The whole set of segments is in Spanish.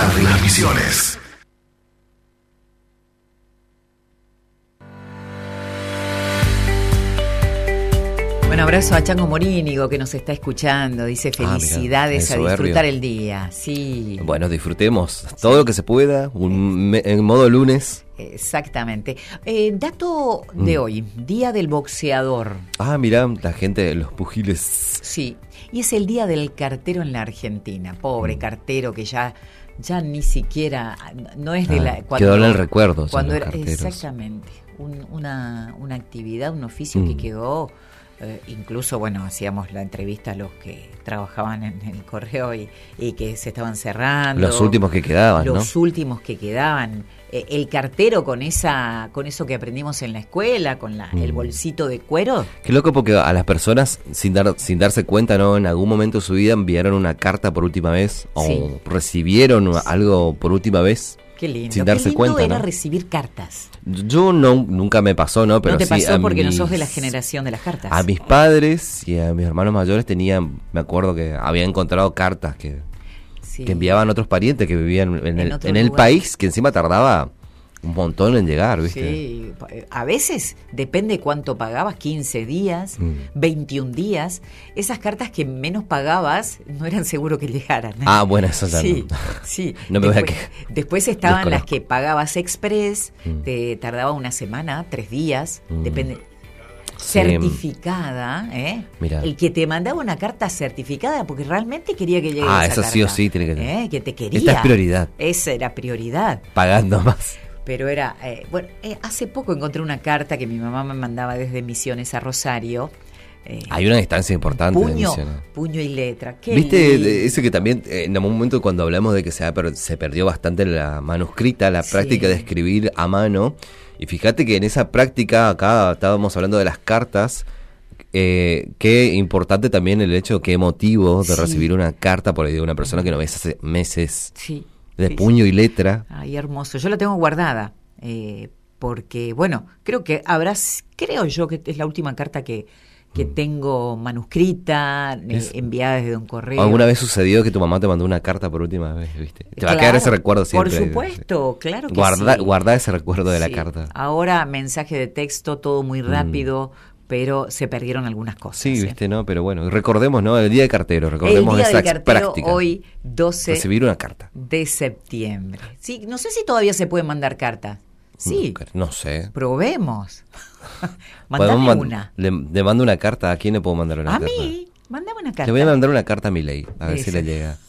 despertar de las misiones. Un abrazo a Chango Morínigo que nos está escuchando. Dice felicidades mirá, a disfrutar el día. Sí. Bueno, disfrutemos todo lo que se pueda, en modo lunes. Exactamente. Dato de hoy, Día del Boxeador. Mirá, la gente, los pugiles. Sí, y es el Día del Cartero en la Argentina. Pobre cartero que ya ni siquiera, no es de la... Quedó en el recuerdo. Cuando era, exactamente, una actividad, un oficio que quedó... incluso, bueno, hacíamos la entrevista a los que trabajaban en el correo y que se estaban cerrando. Los últimos que quedaban, ¿no? Los últimos que quedaban. El cartero con eso que aprendimos en la escuela, con el bolsito de cuero. Qué loco, porque a las personas, sin darse cuenta, ¿no? En algún momento de su vida enviaron una carta por última vez o recibieron algo por última vez. Qué lindo. Sin darse cuenta, era ¿no? recibir cartas. Yo nunca me pasó, ¿no? Pero no te sí pasó porque no sos de la generación de las cartas. A mis padres y a mis hermanos mayores me acuerdo que había encontrado cartas que enviaban otros parientes que vivían en el país, que encima tardaba un montón en llegar, ¿viste? Sí, a veces depende cuánto pagabas, 15 días, 21 días. Esas cartas que menos pagabas no eran seguro que llegaran. Bueno, eso también. Sí. No me voy a quedar. Después estaban las que pagabas express, te tardaba una semana, 3 días, depende. Certificada, Mirá. El que te mandaba una carta certificada porque realmente quería que llegue esa eso carta. Sí o sí tiene que que te quería. Esta es prioridad. Esa era prioridad. Pagando más. Pero era, hace poco encontré una carta que mi mamá me mandaba desde Misiones a Rosario. Hay una distancia importante de Misiones. Puño y letra. ¿Viste ese que también, en algún momento cuando hablamos de que se perdió bastante la manuscrita, la práctica de escribir a mano? Y fíjate que en esa práctica, acá estábamos hablando de las cartas, qué importante también el hecho, qué emotivo de recibir una carta por ahí de una persona que no ves hace meses. Sí. De puño y letra. Ay, hermoso. Yo la tengo guardada, porque, bueno, creo yo que es la última carta que tengo manuscrita, enviada desde un correo. ¿Alguna vez sucedió que tu mamá te mandó una carta por última vez, viste? Te va a quedar ese recuerdo siempre. Por supuesto, claro que sí. Guarda ese recuerdo de la carta. Ahora mensaje de texto, todo muy rápido, pero se perdieron algunas cosas. Sí, viste, ¿no? Pero bueno, recordemos, ¿no? El Día del Cartero, recordemos esa práctica. Hoy, 12 recibir una carta. de septiembre. Sí, no sé si todavía se puede mandar cartas. Sí. No sé. Probemos. Mandame una. Le mando una carta. ¿A quién le puedo mandar una carta? A mí. Mandame una carta. Le voy a mandar una carta a Milei, a ver si le llega.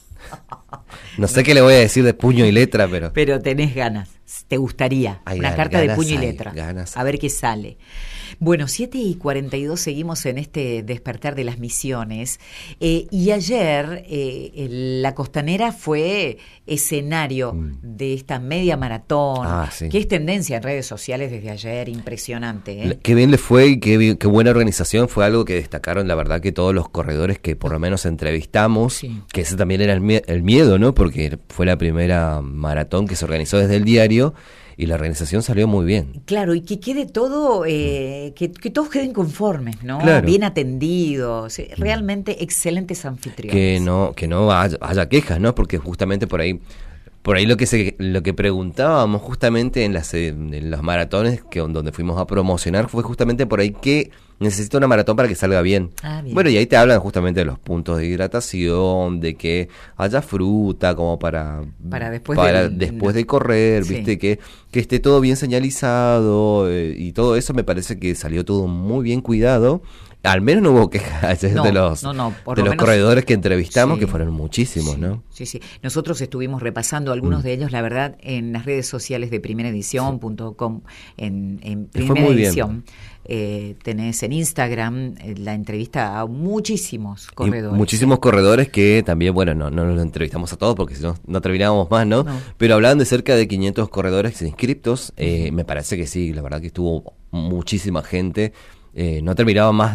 No sé qué le voy a decir de puño y letra, pero... Pero tenés ganas. Te gustaría. Una carta de puño y letra. A ver qué sale. Bueno, 7:42 seguimos en este despertar de las misiones. Y ayer la Costanera fue escenario de esta media maratón, que es tendencia en redes sociales desde ayer, impresionante. Qué bien le fue y qué buena organización. Fue algo que destacaron, la verdad, que todos los corredores que por lo menos entrevistamos, que ese también era el miedo, ¿no? Porque fue la primera maratón que se organizó desde el diario. Y la organización salió muy bien. Claro, y que quede todo, que todos queden conformes, ¿no? Claro. Bien atendidos, realmente excelentes anfitriones. Que no haya quejas, ¿no? Porque justamente por ahí lo que preguntábamos justamente en los maratones donde fuimos a promocionar fue justamente por ahí que necesita una maratón para que salga bien. Bien. Bueno, y ahí te hablan justamente de los puntos de hidratación, de que haya fruta como para después de correr, viste, que esté todo bien señalizado, y todo eso me parece que salió todo muy bien cuidado. Al menos no hubo quejas de los corredores que entrevistamos, que fueron muchísimos, ¿no? Sí. Nosotros estuvimos repasando algunos de ellos, la verdad, en las redes sociales de primeredición.com, en Primera Edición. Tenés en Instagram la entrevista a muchísimos corredores. Y muchísimos corredores que también, bueno, no los entrevistamos a todos porque si no terminábamos más, ¿no? Pero hablaban de cerca de 500 corredores inscriptos. Me parece que sí, la verdad que estuvo muchísima gente. No terminaba más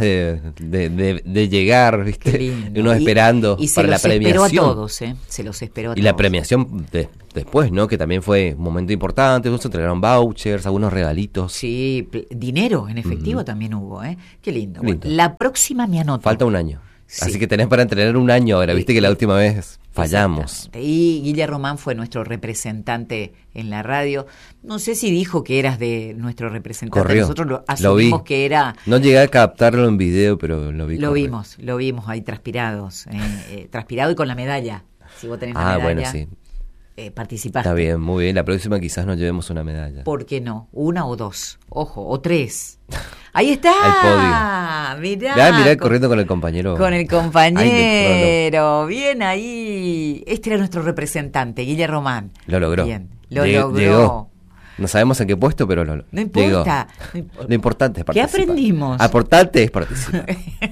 de llegar, ¿viste? Uno esperando para la premiación. Se los esperó a todos, se los esperó a todos. Y la premiación después, ¿no? Que también fue un momento importante, se entregaron vouchers, algunos regalitos. Sí, dinero en efectivo también hubo, ¿eh? Qué lindo. Bueno, la próxima me anoto. Falta un año. Así que tenés para entrenar un año ahora, viste que la última vez Fallamos. Y Guille Román fue nuestro representante en la radio. No sé si dijo que eras de nuestro representante. Corrió. Nosotros asumimos que era... No llegué a captarlo en video, pero lo vi. Lo vimos ahí transpirados. Transpirado y con la medalla. Si vos tenés la medalla. Bueno, sí. Participaste. Está bien, muy bien. La próxima quizás nos llevemos una medalla. ¿Por qué no? 1 o 2. Ojo, o 3. Ahí está. Al podio. Mirá corriendo con el compañero. Con el compañero. Bien ahí. Este era nuestro representante, Guille Román. Lo logró. Bien, logró. Llegó. No sabemos en qué puesto, pero no importa. Lo importante es participar. ¿Qué aprendimos? Lo importante es participar.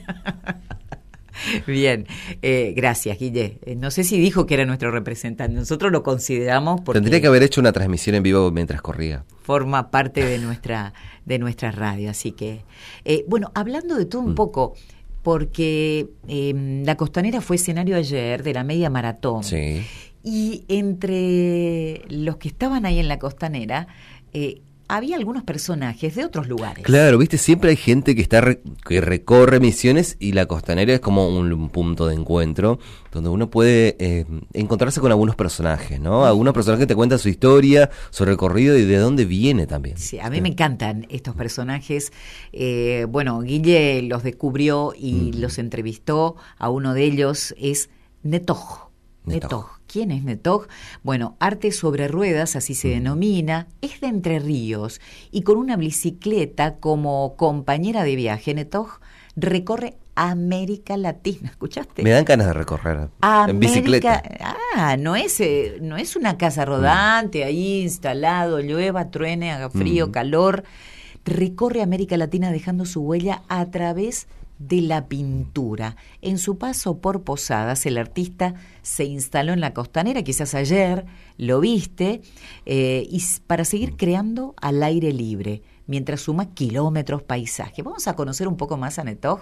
Bien, gracias, Guille. No sé si dijo que era nuestro representante. Nosotros lo consideramos porque... Tendría que haber hecho una transmisión en vivo mientras corría. Forma parte de nuestra radio, así que... bueno, hablando de todo un poco, porque la Costanera fue escenario ayer de la media maratón. Sí. Y entre los que estaban ahí en la Costanera... había algunos personajes de otros lugares. Claro, viste, siempre hay gente que recorre Misiones y la Costanera es como un punto de encuentro donde uno puede encontrarse con algunos personajes, ¿no? Algunos personajes te cuentan su historia, su recorrido y de dónde viene también. Sí, a mí me encantan estos personajes. Bueno, Guille los descubrió y los entrevistó. A uno de ellos es Netoj. ¿Quién es Netoj? Bueno, arte sobre ruedas, así se denomina, es de Entre Ríos y con una bicicleta como compañera de viaje, Netoj recorre América Latina. ¿Escuchaste? Me dan ganas de recorrer en bicicleta. No es una casa rodante ahí instalado, llueva, truene, haga frío, calor. Recorre América Latina dejando su huella a través de la pintura. En su paso por Posadas, el artista se instaló en la Costanera, quizás ayer lo viste, y para seguir creando al aire libre, mientras suma kilómetros paisaje. Vamos a conocer un poco más a Netoj.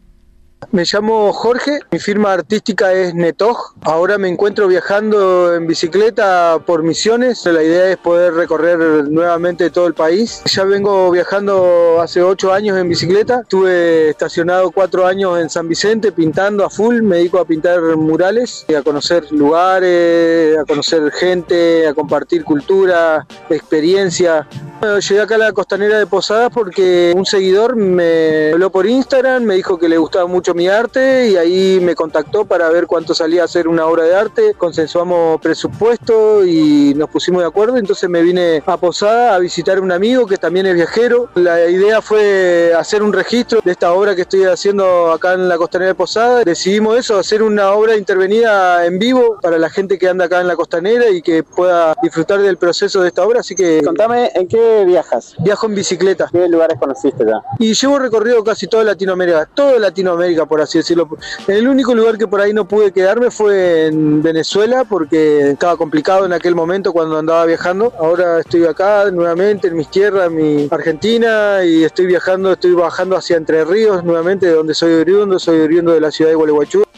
Me llamo Jorge, mi firma artística es Netoj. Ahora me encuentro viajando en bicicleta por Misiones. La idea es poder recorrer nuevamente todo el país. Ya vengo viajando hace 8 años en bicicleta. Estuve estacionado 4 años en San Vicente pintando a full. Me dedico a pintar murales, a conocer lugares, a conocer gente, a compartir cultura, experiencia. Llegué acá a la Costanera de Posadas porque un seguidor me habló por Instagram, me dijo que le gustaba mucho mi arte y ahí me contactó para ver cuánto salía a hacer una obra de arte. Consensuamos presupuesto y nos pusimos de acuerdo, entonces me vine a Posadas a visitar a un amigo que también es viajero. La idea fue hacer un registro de esta obra que estoy haciendo acá en la Costanera de Posadas. Decidimos eso, hacer una obra intervenida en vivo para la gente que anda acá en la Costanera y que pueda disfrutar del proceso de esta obra, así que... Contame, ¿en qué viajas? Viajo en bicicleta. ¿Qué lugares conociste ya? Y llevo recorrido casi toda Latinoamérica, por así decirlo. El único lugar que por ahí no pude quedarme fue en Venezuela porque estaba complicado en aquel momento cuando andaba viajando. Ahora estoy acá nuevamente en mis tierras, en mi Argentina, y estoy bajando hacia Entre Ríos nuevamente, de donde soy oriundo de la ciudad de Gualeguaychú.